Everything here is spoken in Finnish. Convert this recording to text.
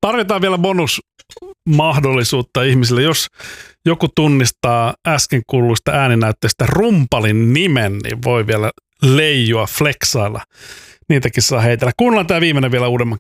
Tarvitaan vielä bonusmahdollisuutta ihmisille. Jos joku tunnistaa äsken kuuluista ääninäytteistä rumpalin nimen, niin voi vielä leijua, flexailla. Niitäkin saa heitellä. Kuunnellaan tämä viimeinen vielä uudemman